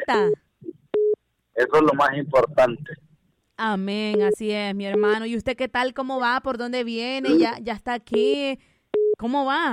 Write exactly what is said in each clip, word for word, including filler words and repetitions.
mascota. Eso es lo más importante. Amén, así es, mi hermano. ¿Y usted qué tal? ¿Cómo va? ¿Por dónde viene? ¿Ya, ya está aquí? ¿Cómo va?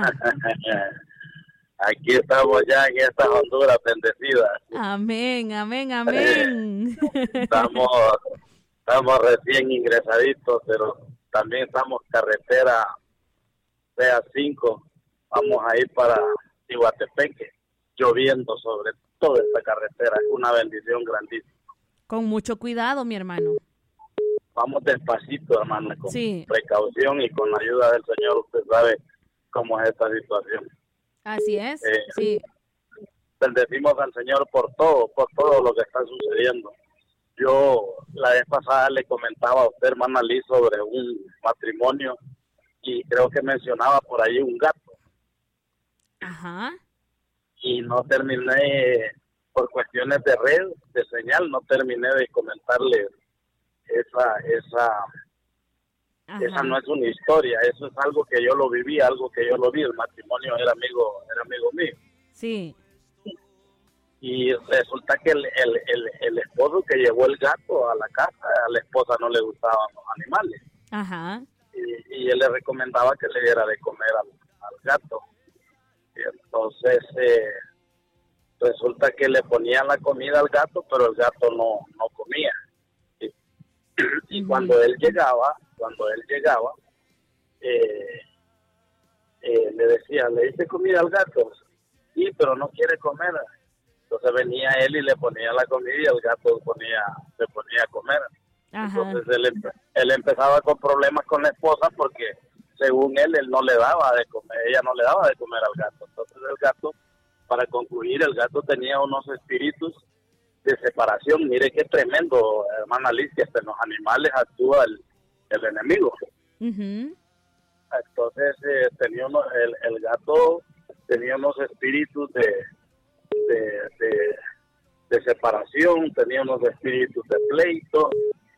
Aquí estamos ya en estas Honduras bendecidas. Amén, amén, amén. Estamos, estamos recién ingresaditos, pero también estamos carretera C A cinco. Vamos a ir para Iguatepeque, lloviendo sobre toda esta carretera. Es una bendición grandísima. Con mucho cuidado, mi hermano. Vamos despacito, hermana, con sí. precaución y con la ayuda del Señor. Usted sabe cómo es esta situación. Así es, eh, sí. Bendecimos al Señor por todo, por todo lo que está sucediendo. Yo la vez pasada le comentaba a usted, hermana Liz, sobre un matrimonio y creo que mencionaba por ahí un gato. Ajá. Y no terminé, por cuestiones de red, de señal, no terminé de comentarle esa, esa, Ajá. esa no es una historia, eso es algo que yo lo viví, algo que yo lo vi. El matrimonio era amigo, era amigo mío. Sí. Y resulta que el, el, el, el esposo que llevó el gato a la casa, a la esposa no le gustaban los animales. Ajá. Y, y él le recomendaba que le diera de comer al, al gato. Y entonces eh, resulta que le ponían la comida al gato, pero el gato no, no comía. Y, y uh-huh. cuando él llegaba, cuando él llegaba, eh, eh, le decía, ¿le diste comida al gato? Sí, pero no quiere comer. Entonces venía él y le ponía la comida y el gato ponía, se ponía a comer. Ajá. Entonces él, él empezaba con problemas con la esposa porque según él, él no le daba de comer, ella no le daba de comer al gato. Entonces el gato, para concluir, el gato tenía unos espíritus de separación. Mire qué tremendo, hermana Liz, que hasta en los animales actúa el, el enemigo. Uh-huh. Entonces eh, tenía uno, el, el gato tenía unos espíritus de De, de, de separación, tenía unos espíritus de pleito.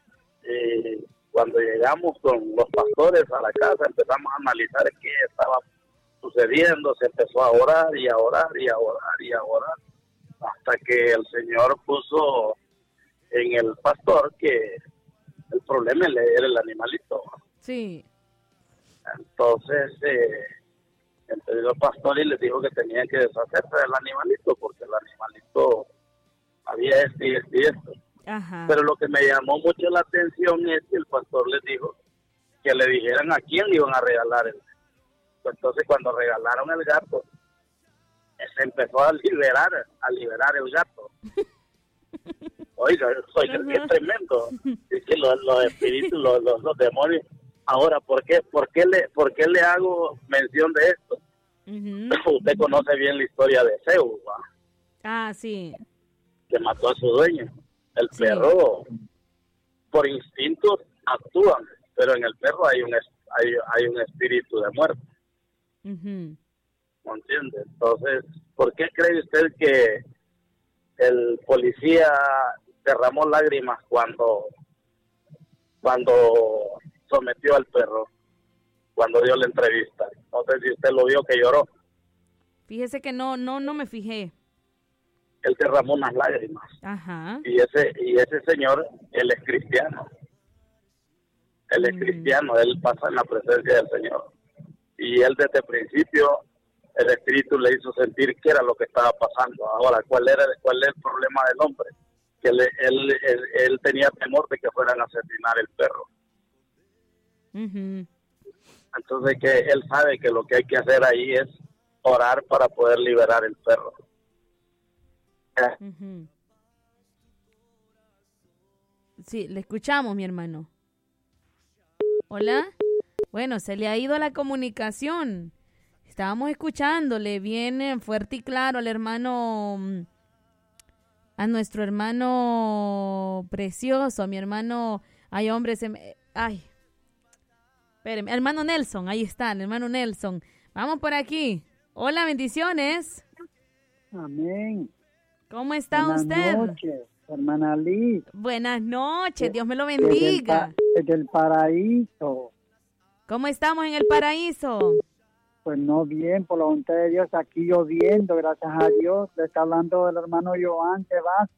Y cuando llegamos con los pastores a la casa, empezamos a analizar qué estaba sucediendo. Se empezó a orar y a orar y a orar y a orar, hasta que el Señor puso en el pastor que el problema era el animalito. Sí. Entonces eh, entonces el pastor y les dijo que tenían que deshacerse del animalito porque el animalito había esto y esto y esto. Ajá. Pero lo que me llamó mucho la atención es que el pastor les dijo que le dijeran a quién le iban a regalar el gato. Entonces cuando regalaron el gato, se empezó a liberar, a liberar el gato. Oiga, oiga, qué tremendo. Es que los, los espíritus, los, los, los demonios. Ahora, ¿por qué, por qué le, por qué le hago mención de esto? Uh-huh. Usted conoce bien la historia de Zeus, ¿va? Ah, sí. Que mató a su dueño. El sí. perro, por instinto, actúan, pero en el perro hay un hay, hay un espíritu de muerte. Uh-huh. ¿No entiende? Entonces, ¿por qué cree usted que el policía derramó lágrimas cuando cuando sometió al perro, cuando dio la entrevista? No sé si usted lo vio que lloró. Fíjese que no, no, no me fijé. Él derramó unas lágrimas. Ajá. Y ese, y ese señor, él es cristiano. Él es mm. cristiano, él pasa en la presencia del Señor. Y él desde el principio, el Espíritu le hizo sentir qué era lo que estaba pasando. Ahora, ¿cuál era, cuál es el problema del hombre? Que él, él, él, él tenía temor de que fueran a asesinar el perro. Uh-huh. Entonces que él sabe que lo que hay que hacer ahí es orar para poder liberar el perro. Uh-huh. Sí, le escuchamos, mi hermano. Hola. Bueno, se le ha ido la comunicación. Estábamos escuchándole bien fuerte y claro al hermano, a nuestro hermano precioso, a mi hermano, ay hombre, se me, ay, espéreme, hermano Nelson, ahí está, el hermano Nelson. Vamos por aquí. Hola, bendiciones. Amén. ¿Cómo está Buenas usted? Buenas noches, hermana Liz. Buenas noches, Dios me lo bendiga. Desde el paraíso. ¿Cómo estamos en el paraíso? Pues no bien, por la voluntad de Dios, aquí lloviendo, gracias a Dios. Le está hablando el hermano Joan Sebas.